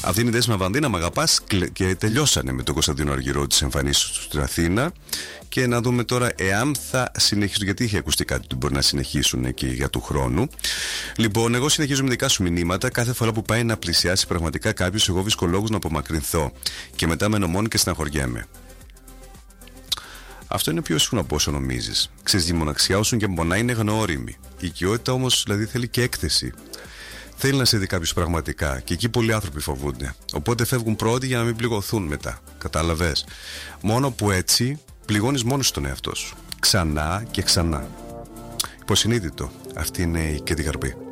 Αυτή είναι η Δέσποινα Βανδίνα, μ' αγαπάς, και τελειώσανε με τον Κωνσταντίνο Αργυρό τις εμφανίσεις του στην Αθήνα. Και να δούμε τώρα εάν θα συνεχίσουν, γιατί είχε ακουστεί κάτι ότι μπορεί να συνεχίσουν εκεί για του χρόνου. Λοιπόν, εγώ συνεχίζω με δικά σου μηνύματα. Κάθε φορά που πάει να πλησιάσει πραγματικά κάποιος, εγώ βρίσκω λόγους να απομακρυνθώ. Και μετά μένω μόνο και στεναχωριέμαι. Αυτό είναι πιο σύγχρονο από όσο νομίζεις. Ξέρεις, η μοναξιά όσον και πονάει είναι γνώριμη. Η οικειότητα όμως δηλαδή θέλει και έκθεση. Θέλει να σε δει κάποιος πραγματικά. Και εκεί πολλοί άνθρωποι φοβούνται. Οπότε φεύγουν πρώτοι για να μην πληγωθούν μετά. Κατάλαβες. Μόνο που έτσι πληγώνεις μόνος τον εαυτό σου. Ξανά και ξανά. Υποσυνείδητο. Αυτή είναι η Κέντι Γαρμπή.